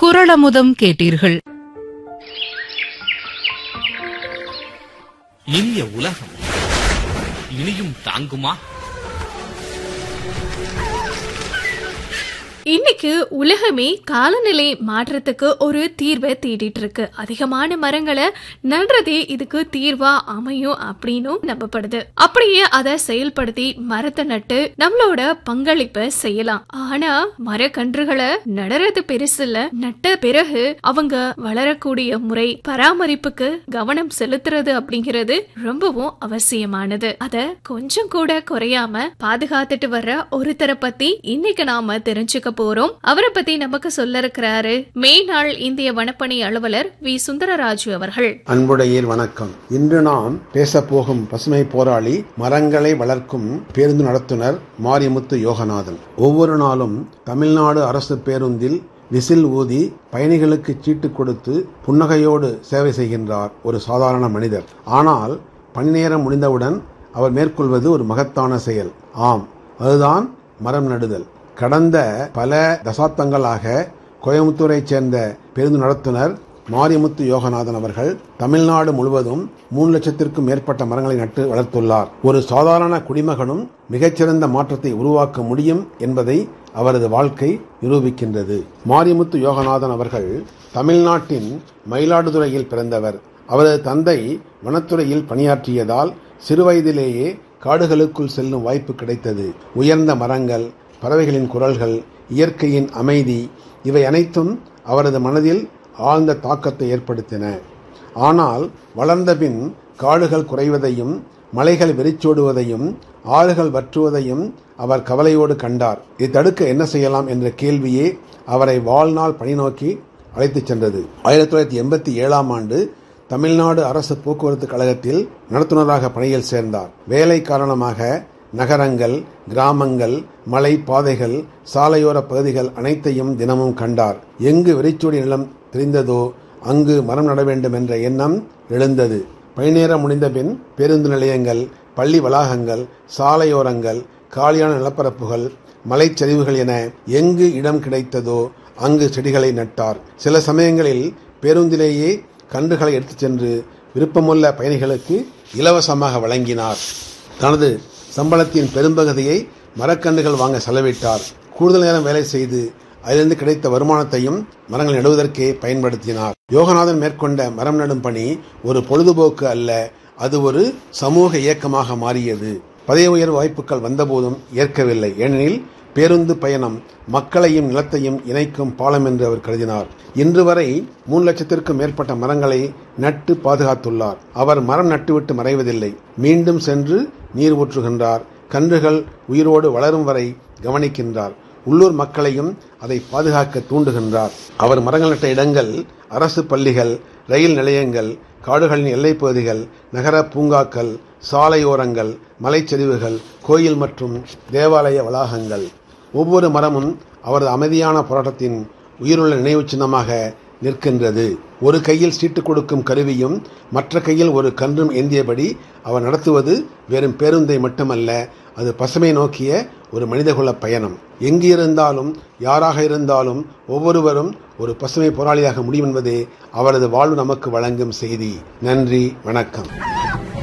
குறளமுதம் கேட்டீர்கள். இனிய உலகம் இனியும் தாங்குமா? இன்னைக்கு உலகமே காலநிலை மாற்றத்துக்கு ஒரு தீர்வை தேடிட்டு இருக்கு. அதிகமான மரங்களை நடுறதே இதுக்கு தீர்வா அமையும் அப்படின்னு நம்பப்படுது. அப்படியே அதை செயல்படுத்தி மரத்தை நட்டு நம்மளோட பங்களிப்பை செய்யலாம். ஆனா மரக்கன்றுகளை நடறது பெருசு இல்ல, நட்ட பிறகு அவங்க வளரக்கூடிய முறை, பராமரிப்புக்கு கவனம் செலுத்துறது அப்படிங்கிறது ரொம்பவும் அவசியமானது. அத கொஞ்சம் கூட குறையாம பாதுகாத்துட்டு வர்ற ஒருத்தரை பத்தி இன்னைக்கு நாம தெரிஞ்சுக்க போறோம். அவரை பத்தி நமக்கு சொல்ல இருக்கிறாரு மேனாள் இந்திய வனப்பணி அலுவலர் வி சுந்தரராஜு அவர்கள். அன்புடையீர் வணக்கம். இன்று நாம் பேச போகும் பசுமை போராளி, மரங்களை வளர்க்கும் பேருந்து நடத்துனர் மாரிமுத்து யோகநாதன். ஒவ்வொரு நாளும் தமிழ்நாடு அரசு பேருந்தில் விசில் ஊதி பயணிகளுக்கு சீட்டு கொடுத்து புன்னகையோடு சேவை செய்கின்றார் ஒரு சாதாரண மனிதர். ஆனால் பணி நேரம் முடிந்தவுடன் அவர் மேற்கொள்வது ஒரு மகத்தான செயல். ஆம், அதுதான் மரம் நடுதல். கடந்த பல தசாப்தங்களாக கோயம்புத்தூரைச் சேர்ந்த பேருந்து நடத்துனர் மாரிமுத்து யோகநாதன் அவர்கள் தமிழ்நாடு முழுவதும் 3 லட்சத்திற்கும் மேற்பட்ட மரங்களை நட்டு வளர்த்துள்ளார். ஒரு சாதாரண குடிமகனும் மிகச்சிறந்த மாற்றத்தை உருவாக்க முடியும் என்பதை அவரது வாழ்க்கை நிரூபிக்கின்றது. மாரிமுத்து யோகநாதன் அவர்கள் தமிழ்நாட்டின் மயிலாடுதுறையில் பிறந்தவர். அவரது தந்தை வனத்துறையில் பணியாற்றியதால் சிறுவயதிலேயே காடுகளுக்குள் செல்லும் வாய்ப்பு கிடைத்தது. உயர்ந்த மரங்கள், பறவைகளின் குரல்கள், இயற்கையின் அமைதி, இவை அனைத்தும் அவரது மனதில் ஆழ்ந்த தாக்கத்தை ஏற்படுத்தின. ஆனால் வளர்ந்த பின் காடுகள் குறைவதையும், மலைகள் வெறிச்சோடுவதையும், ஆறுகள் வற்றுவதையும் அவர் கவலையோடு கண்டார். இதை தடுக்க என்ன செய்யலாம் என்ற கேள்வியே அவரை வாழ்நாள் பணி நோக்கி அழைத்துச் சென்றது. 1987ஆம் ஆண்டு தமிழ்நாடு அரசு போக்குவரத்து கழகத்தில் நடத்துனராக பணியில் சேர்ந்தார். வேலை காரணமாக நகரங்கள், கிராமங்கள், மலை பாதைகள், சாலையோர பகுதிகள் அனைத்தையும் தினமும் கண்டார். எங்கு வெறிச்சோடி நிலம் தெரிந்ததோ அங்கு மரம் நட வேண்டும் என்ற எண்ணம் எழுந்தது. பணிநேரம் முடிந்த பின் பேருந்து நிலையங்கள், பள்ளி வளாகங்கள், சாலையோரங்கள், காலியான நிலப்பரப்புகள், மலைச்சரிவுகள் என எங்கு இடம் கிடைத்ததோ அங்கு செடிகளை நட்டார். சில சமயங்களில் பேருந்திலேயே கன்றுகளை எடுத்துச் சென்று விருப்பமுள்ள பயணிகளுக்கு இலவசமாக வழங்கினார். தனது சம்பளத்தின் பெரும்பகுதியை மரக்கன்றுகள் வாங்க செலவிட்டார். கூடுதல் நேரம் வேலை செய்து அதிலிருந்து கிடைத்த வருமானத்தையும் மரங்கள் நடுவதற்கே பயன்படுத்தினார். யோகநாதன் மேற்கொண்ட மரம் நடும் பணி ஒரு பொழுதுபோக்கு அல்ல, அது ஒரு சமூக இயக்கமாக மாறியது. பதவி உயர்வு வாய்ப்புகள் வந்தபோதும் ஏற்கவில்லை. ஏனெனில் பேருந்து பயணம் மக்களையும் நிலத்தையும் இணைக்கும் பாலம் என்று அவர் கருதினார். இன்று வரை 3 லட்சத்திற்கும் மேற்பட்ட மரங்களை நட்டு பாதுகாத்துள்ளார். அவர் மரம் நட்டுவிட்டு மறைவதில்லை, மீண்டும் சென்று நீர் ஊற்றுகின்றார். கன்றுகள் உயிரோடு வளரும் வரை கவனிக்கின்றார். உள்ளூர் மக்களையும் அதை பாதுகாக்க தூண்டுகின்றார். அவர் மரங்கள் நட்ட இடங்கள் அரசு பள்ளிகள், ரயில் நிலையங்கள், காடுகளின் எல்லைப் பகுதிகள், நகர பூங்காக்கள், சாலையோரங்கள், மலைச்சரிவுகள், கோயில் மற்றும் தேவாலய வளாகங்கள். ஒவ்வொரு மரமும் அவரது அமைதியான போராட்டத்தின் உயிருள்ள நினைவு சின்னமாக நிற்கின்றது. ஒரு கையில் சீட்டு கொடுக்கும் கருவியும் மற்ற கையில் ஒரு கன்றும் ஏந்தியபடி அவர் நடத்துவது வெறும் பேருந்தை மட்டுமல்ல, அது பசுமை நோக்கிய ஒரு மனிதகுல பயணம். எங்கு இருந்தாலும், யாராக இருந்தாலும் ஒவ்வொருவரும் ஒரு பசுமை போராளியாக முடியும் என்பதே அவரது வாழ்வு நமக்கு வழங்கும் செய்தி. நன்றி, வணக்கம்.